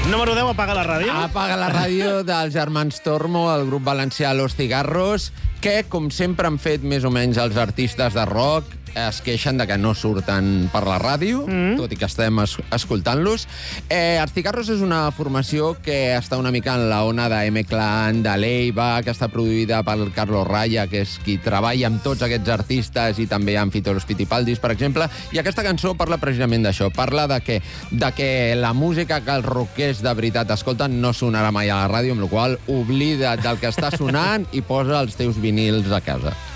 Número 10, apaga la ràdio. Apaga la ràdio dels germans Tormo, el grup valencià Los Cigarros, que, com sempre han fet més o menys els artistes de rock, es queixen de que no surten per la ràdio, tot i que estem escoltant-los. Els Cigarros és una formació que està una mica en la ona de M-Clan, de Leiva, que està produïda pel Carlos Raya, que és qui treballa amb tots aquests artistes i també amb Fito Los Fitipaldis, per exemple. I aquesta cançó parla precisament d'això. Parla de que la música que els rockers de veritat escolten no sonarà mai a la ràdio, amb la qual cosa oblida't del que està sonant i posa els teus vinils a casa.